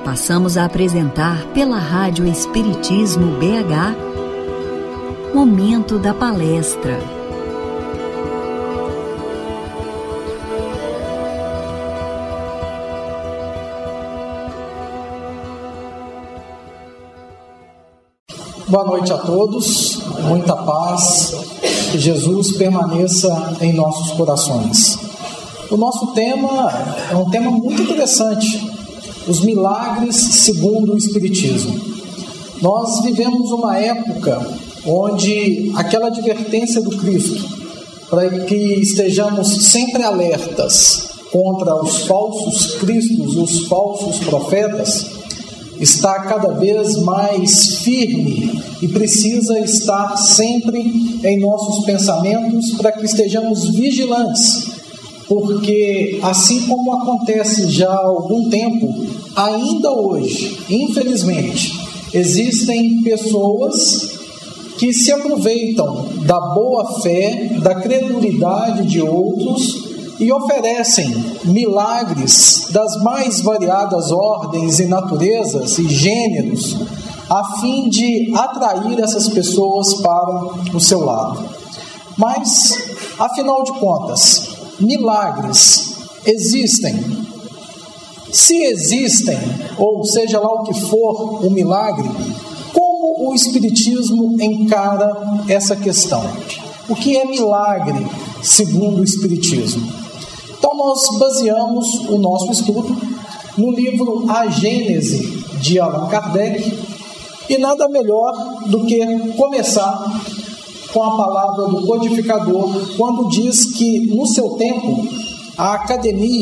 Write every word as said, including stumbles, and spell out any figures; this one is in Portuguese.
Passamos a apresentar pela Rádio Espiritismo B H, Momento da Palestra. Boa noite a todos, muita paz, que Jesus permaneça em nossos corações. O nosso tema é um tema muito interessante, os milagres segundo o Espiritismo. Nós vivemos uma época onde aquela advertência do Cristo, para que estejamos sempre alertas contra os falsos cristos, os falsos profetas, está cada vez mais firme e precisa estar sempre em nossos pensamentos para que estejamos vigilantes, porque assim como acontece já há algum tempo, ainda hoje, infelizmente, existem pessoas que se aproveitam da boa fé, da credulidade de outros e oferecem milagres das mais variadas ordens e naturezas e gêneros, a fim de atrair essas pessoas para o seu lado. Mas, afinal de contas, milagres existem? Se existem, ou seja lá o que for o milagre, como o Espiritismo encara essa questão? O que é milagre segundo o Espiritismo? Então nós baseamos o nosso estudo no livro A Gênese, de Allan Kardec, e nada melhor do que começar com a palavra do codificador, quando diz que, no seu tempo, a academia